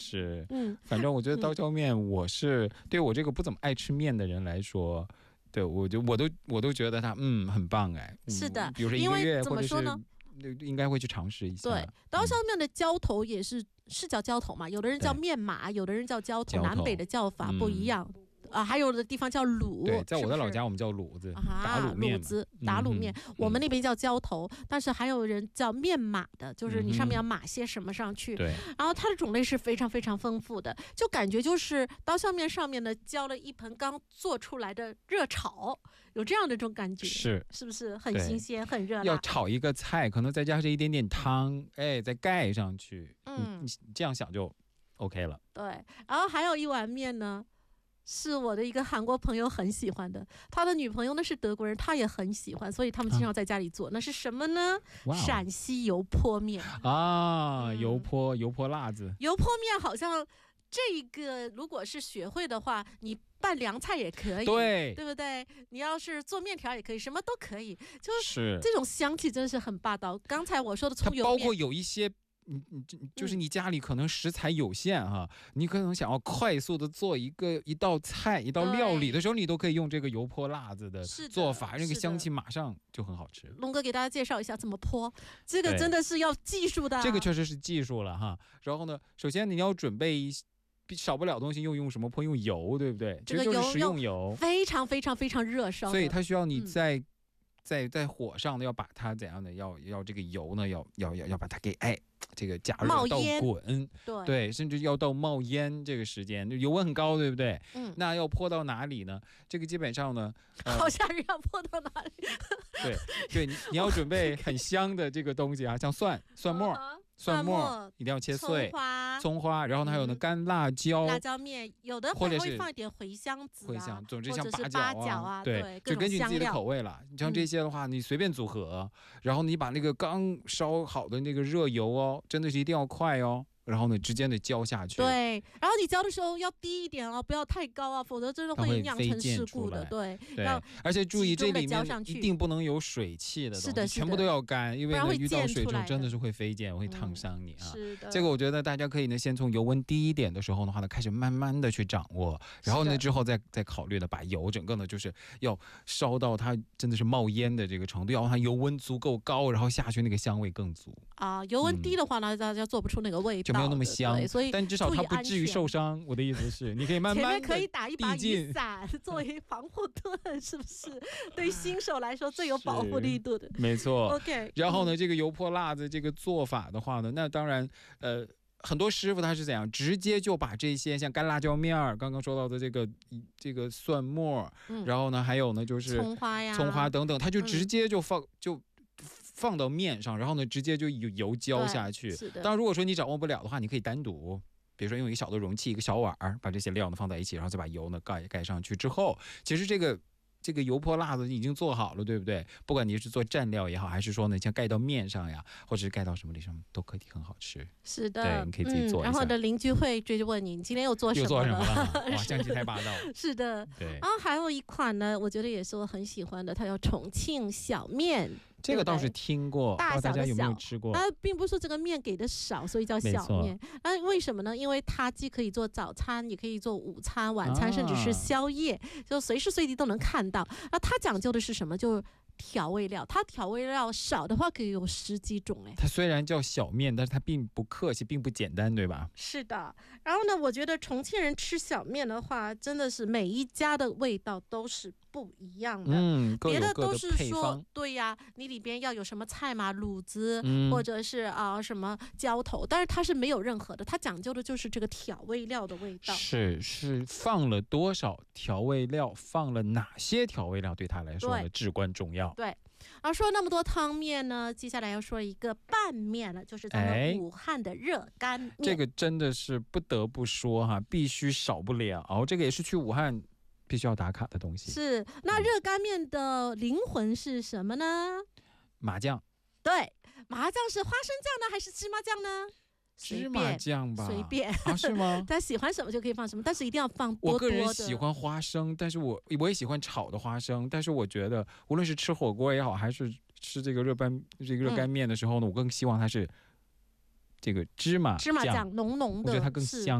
是，反正我觉得刀削面，我是对我这个不怎么爱吃面的人来说，对我都觉得它很棒哎。 是的， 比如说1个月或者是应该会去尝试一下。 对，刀削面的浇头也是叫浇头嘛，有的人叫面码，有的人叫浇头，南北的叫法不一样。还有的地方叫卤， 对，在我的老家我们叫卤子，打卤面， 打卤面，我们那边叫浇头，但是还有人叫面码的，就是你上面要码些什么上去。 对， 然后它的种类是非常非常丰富的，就感觉就是刀削面上面呢浇了一盆刚做出来的热炒，有这样的一种感觉，是不是很新鲜很热辣？ 要炒一个菜，可能再加上一点点汤，再盖上去，你这样想就 OK 了。 对，然后还有一碗面呢。是我的一个韩国朋友很喜欢的，他的女朋友呢是德国人，他也很喜欢，所以他们经常在家里做。那是什么呢？陕西油泼面啊，油泼辣子。 油泼面好像这个如果是学会的话，你拌凉菜也可以，对不对？你要是做面条也可以，什么都可以，就是这种香气真的是很霸道。刚才我说的葱油面， 它包括有一些。就是你家里可能食材有限哈，你可能想要快速的做一道菜一道料理的时候，你都可以用这个油泼辣子的做法，那个香气马上就很好吃。 龙哥给大家介绍一下怎么泼，这个真的是要技术的， 这个确实是技术了哈。然后呢，首先你要准备少不了东西，用什么泼？用油，对不对？ 这个就是食用油， 非常非常非常热烧， 所以它需要你在火上呢，要把它怎样的要这个油呢，要把它给这个加热到滚，对，甚至要到冒烟这个时间，油温很高，对不对？那要泼到哪里呢？这个基本上呢， 好吓人，要泼到哪里？ 对，你要准备很香的这个东西啊，像蒜末一定要切碎，葱花，然后呢还有呢干辣椒面，有的会放一点茴香籽总之像八角啊， 对，就根据你自己的口味了。像这些的话，你随便组合，然后你把那个刚烧好的那个热油真的是一定要快然后呢，直接的浇下去。 对，然后你浇的时候要低一点不要太高否则真的会酿成事故的。对， 而且注意这里面一定不能有水汽的东西， 是的， 全部都要干，因为呢遇到水中真的是会飞溅，会烫伤你啊。 是的， 这个我觉得大家可以呢，先从油温低一点的时候的话呢，开始慢慢的去掌握，然后呢之后再考虑的把油整个呢就是要烧到它真的是冒烟的这个程度，要让它油温足够高，然后下去那个香味更足啊。油温低的话呢，大家做不出那个味道。 没有那么香， 所以但至少它不至于受伤。我的意思是，你可以慢慢前面可以打一把雨伞作为防护盾，是不是？对于新手来说最有保护力度的， 没错。 OK， 然后呢，这个油泼辣子这个做法的话呢，那当然，很多师傅他是怎样，直接就把这些像干辣椒面儿，刚刚说到的这个蒜末，然后呢，还有呢就是葱花等等，他就直接就放到面上，然后呢，直接就有油浇下去。当然，如果说你掌握不了的话，你可以单独，比如说用一个小的容器、一个小碗，把这些料呢放在一起，然后再把油呢盖上去之后，其实这个油泼辣子已经做好了，对不对？不管你是做蘸料也好，还是说呢像盖到面上呀，或者是盖到什么里上，都可以很好吃。 是的， 对，你可以自己做一下。 然后的邻居会追着问你今天又做什么了？哇，香气太霸道。 是的， 对。 然后还有一款呢，我觉得也是我很喜欢的，它叫重庆小面。 这个倒是听过，大家有没有吃过？ 并不是这个面给的少，所以叫小面。为什么呢？因为它既可以做早餐，也可以做午餐、晚餐，甚至是宵夜，就随时随地都能看到。它讲究的是什么？就调味料，它调味料少的话可以有10几种它虽然叫小面，但是它并不客气，并不简单，对吧？ 是的。然后呢，我觉得重庆人吃小面的话，真的是每一家的味道都是不一样的。 别的都是说对呀，你里边要有什么菜嘛，卤子，或者是什么浇头，但是它是没有任何的，它讲究的就是这个调味料的味道。 是放了多少调味料，放了哪些调味料，对他来说呢至关重要。 对，然后说那么多汤面呢，接下来要说一个拌面了，就是咱们武汉的热干面。 这个真的是不得不说哈，必须少不了。这个也是去武汉必须要打卡的东西。 是，那热干面的灵魂是什么呢？ 麻酱。 对，麻酱是花生酱呢，还是芝麻酱呢？ 芝麻酱吧， 随便是吗？ 他喜欢什么就可以放什么，但是一定要放多多的。 我个人喜欢花生，但是我也喜欢炒的花生，但是我觉得无论是吃火锅也好，还是吃这个热干面的时候呢，我更希望它是这个芝麻酱浓浓的， 我觉得它更香。